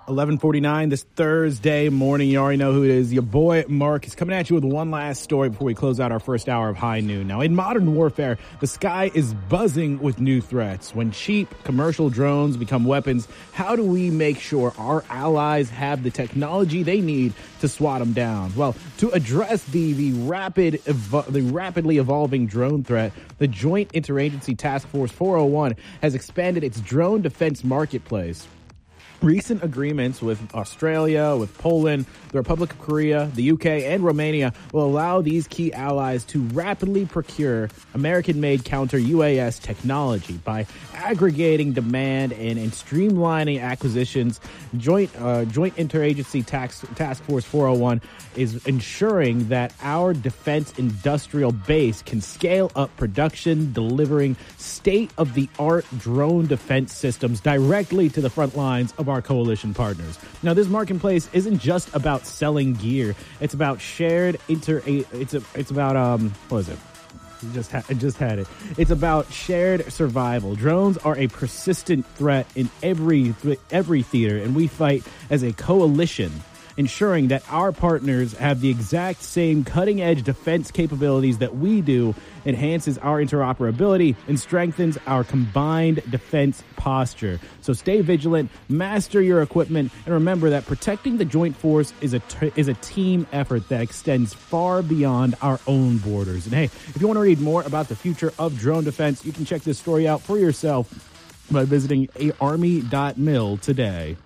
11:49 this Thursday morning. You already know who it is. Your boy Mark is coming at you with one last story before we close out our first hour of High Noon. Now, in modern warfare, the sky is buzzing with new threats. When cheap commercial drones become weapons, how do we make sure our allies have the technology they need to swat them down? Well, to address the rapidly evolving drone threat, the Joint Interagency Task Force 401 has expanded its drone defense marketplace. Recent agreements with Australia, with Poland, the Republic of Korea, the UK, and Romania will allow these key allies to rapidly procure American-made counter-UAS technology. By aggregating demand and streamlining acquisitions, Joint Interagency Task Force 401 is ensuring that our defense industrial base can scale up production, delivering state-of-the-art drone defense systems directly to the front lines of our coalition partners. Now, this marketplace isn't just about selling gear. It's about shared it's about what is it? I just had it. It's about shared survival. Drones are a persistent threat in every theater, and we fight as a coalition, ensuring that our partners have the exact same cutting-edge defense capabilities that we do, enhances our interoperability, and strengthens our combined defense posture. So stay vigilant, master your equipment, and remember that protecting the joint force is a team effort that extends far beyond our own borders. And hey, if you want to read more about the future of drone defense, you can check this story out for yourself by visiting army.mil today.